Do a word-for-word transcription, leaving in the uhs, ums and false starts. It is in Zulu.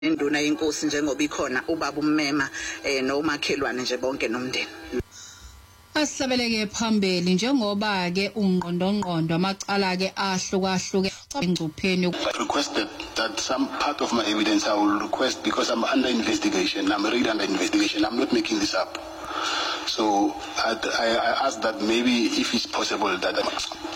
induna yenkosi njengoba ikhona ubaba ummema eh nomakhelwane nje bonke nomndeni. Asabeleke phambili njengoba ke ungqondongqondo amacala ke ahlukahluke engcupheni. I requested that some part of my evidence I will request because I'm under investigation. I'm really under investigation. I'm not making this up. So I, I, I asked that maybe if it's possible that